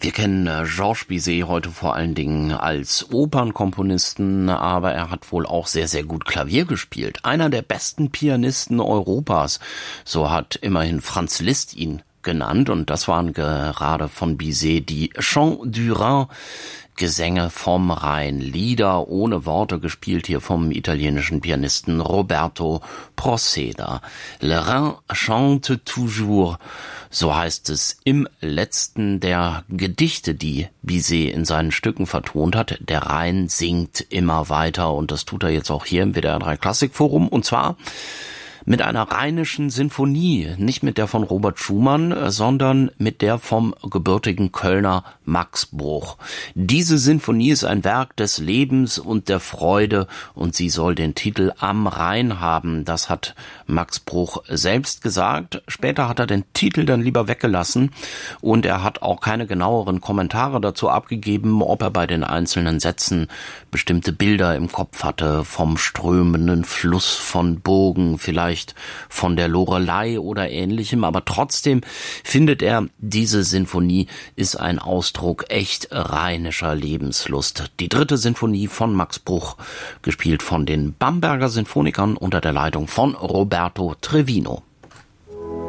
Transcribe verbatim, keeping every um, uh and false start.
Wir kennen Georges Bizet heute vor allen Dingen als Opernkomponisten, aber er hat wohl auch sehr, sehr gut Klavier gespielt. Einer der besten Pianisten Europas, so hat immerhin Franz Liszt ihn genannt, und das waren gerade von Bizet die Chants du Rhin, Gesänge vom Rhein, Lieder ohne Worte, gespielt hier vom italienischen Pianisten Roberto Proceda. Le Rhin chante toujours, so heißt es im letzten der Gedichte, die Bizet in seinen Stücken vertont hat. Der Rhein singt immer weiter, und das tut er jetzt auch hier im W D R drei Klassikforum, und zwar mit einer rheinischen Sinfonie, nicht mit der von Robert Schumann, sondern mit der vom gebürtigen Kölner Max Bruch. Diese Sinfonie ist ein Werk des Lebens und der Freude, und sie soll den Titel Am Rhein haben. Das hat Max Bruch selbst gesagt. Später hat er den Titel dann lieber weggelassen, und er hat auch keine genaueren Kommentare dazu abgegeben, ob er bei den einzelnen Sätzen bestimmte Bilder im Kopf hatte, vom strömenden Fluss von Burgen, vielleicht von der Lorelei oder ähnlichem, aber trotzdem findet er, diese Sinfonie ist ein Ausdruck echt rheinischer Lebenslust. Die dritte Sinfonie von Max Bruch, gespielt von den Bamberger Sinfonikern unter der Leitung von Roberto Trevino.